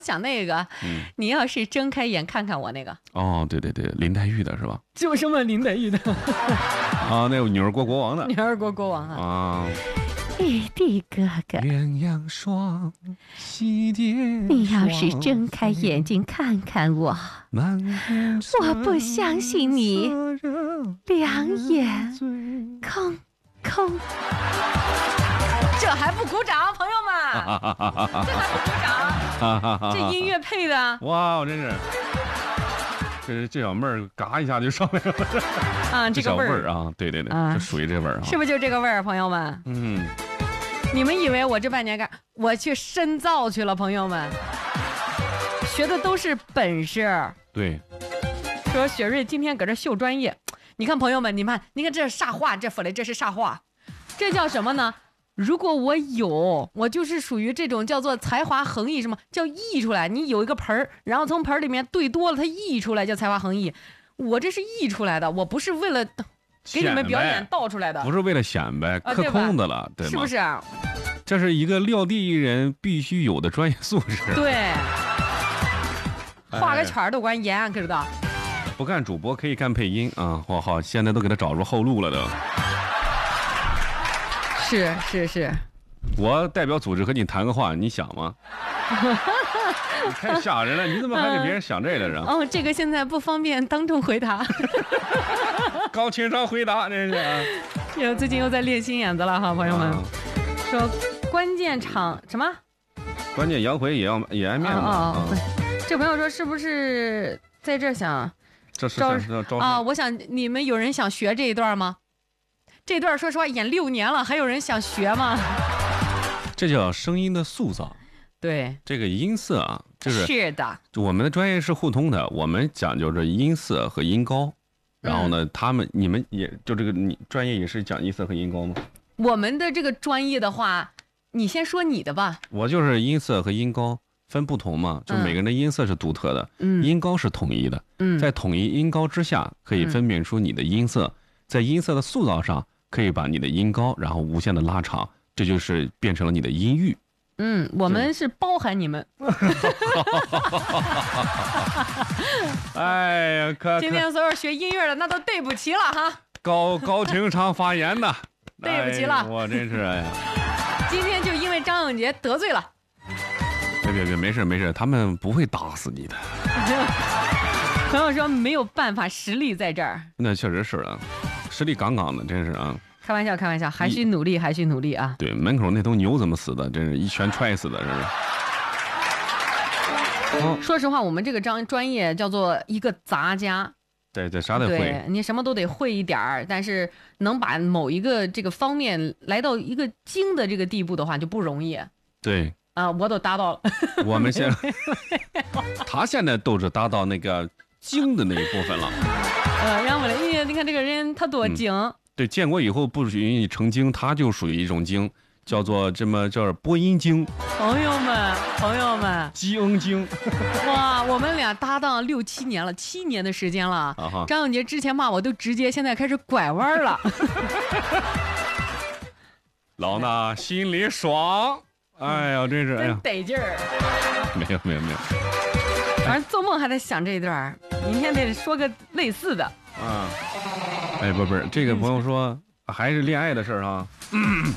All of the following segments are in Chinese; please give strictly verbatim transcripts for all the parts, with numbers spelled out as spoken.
想那个、嗯，你要是睁开眼看看我那个。 哦，对对对，林黛玉的是吧？ 就什么林黛玉的？ 啊，那个女儿国国王的。 女儿国国王啊。 啊。 玉帝哥哥， 鸳鸯双栖蝶双， 你要是睁开眼睛看看我，我不相信你两眼空空。这还不鼓掌，朋友们？这还不鼓掌？这音乐配的， 哇，真是，这是这小妹儿，嘎一下就上来了。 啊，这个味儿啊，对对对，啊、就属于这味儿啊， 是不是就这个味儿，朋友们？ 嗯。 你们以为我这半年干，我去深造去了，朋友们，学的都是本事。 对。 说雪瑞今天搁这秀专业，你看朋友们，你看，你看这是煞话，这弗雷这是煞话，这叫什么呢？如果我有，我就是属于这种叫做才华横溢，什么叫溢出来？你有一个盆儿，然后从盆儿里面兑多了，它溢出来叫才华横溢。我这是溢出来的，我不是为了给你们表演倒出来的， 不是为了显摆，刻空的了，对吗？ 是不是？ 这是一个撂地艺人必须有的专业素质。 对，画个圈都管严，知道？ 不干主播可以干配音啊！好好，现在都给他找出后路了都。 是是是， 我代表组织和你谈个话，你想吗？你太吓人了！你怎么还给别人想这个人？ 哦，这个现在不方便当众回答。 高情商回答，这是。 又最近又在练心眼子了哈，朋友们。啊、说关键场什么？ 关键摇回也要也爱面子。 哦哦，啊、这朋友说是不是在这想？ 这是招招啊！我想你们有人想学这一段吗？这段说实话演六年了，还有人想学吗？ 这叫声音的塑造。 对， 这个音色啊，就是是的， 我们的专业是互通的，我们讲究着音色和音高，然后呢，嗯、他们你们也就这个你专业也是讲音色和音高吗？ 我们的这个专业的话，你先说你的吧。 我就是音色和音高分不同嘛，就每个人的音色是独特的， 嗯， 音高是统一的， 嗯， 在统一音高之下，可以分辨出你的音色，嗯、在音色的塑造上，可以把你的音高然后无限的拉长，这就是变成了你的音域。 嗯，我们是包含你们。 哎呀，可今天所有学音乐的那都对不起了哈。 高高情商发言的， 对不起了， 哎、我真是哎呀。 今天就因为张永杰得罪了。 别别别，没事没事，他们不会打死你的。 朋友说没有办法，实力在这儿。 那确实是啊，实力杠杠的，真是啊。 开玩笑，开玩笑，还需努力，还需努力啊！ 对，门口那头牛怎么死的？真是一拳踹死的，是不是？哦、说实话，我们这个专专业叫做一个杂家。 对对，啥得会。 对，你什么都得会一点儿，但是能把某一个这个方面来到一个精的这个地步的话，就不容易。 对。 啊，我都达到了。 我们现在，他现在都是达到那个精的那一部分了。 呃，让我来，因为你看这个人他多精。嗯对，建国以后不许你成精，它就属于一种精，叫做这么叫播音精。 朋友们，朋友们， 基恩精。 哇，我们俩搭档六七年了，七年的时间了。啊、张永杰之前骂我都直接，现在开始拐弯了。 老衲心里爽，哎呀，真是哎呀， 真得劲儿。 没有没有没有， 反正做梦还在想这一段，明天得说个类似的。 啊。哎，不不是，这个朋友说还是恋爱的事儿啊。嗯、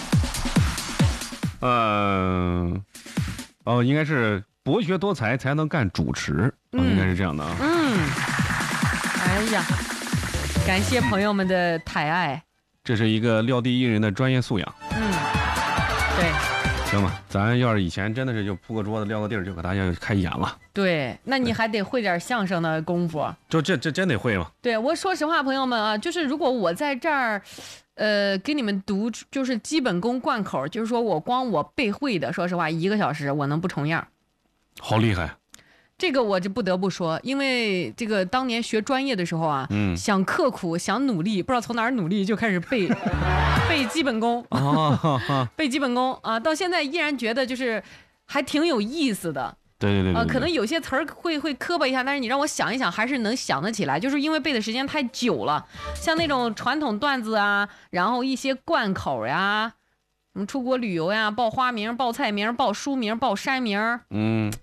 呃，哦，应该是博学多才才能干主持，哦、应该是这样的啊。 嗯，哎呀，感谢朋友们的抬爱。 这是一个撂地艺人的专业素养。 嗯，对。 行吧，咱要是以前真的是就铺个桌子撂个地儿就给大家开演了。 对，那你还得会点相声的功夫。 就这这真得会吗？ 对，我说实话，朋友们啊，就是如果我在这儿，呃，给你们读就是基本功贯口，就是说我光我背会的，说实话，一个小时我能不重样。 好厉害。 这个我就不得不说，因为这个当年学专业的时候啊，嗯，想刻苦想努力，不知道从哪儿努力就开始背背基本功啊，背基本功啊，到现在依然觉得就是还挺有意思的。 对对 对, 对, 对、 呃、可能有些词儿会会磕巴一下，但是你让我想一想，还是能想得起来，就是因为背的时间太久了。像那种传统段子啊，然后一些贯口呀，什么出国旅游呀，报花名、报菜名、报书名、报山名， 嗯。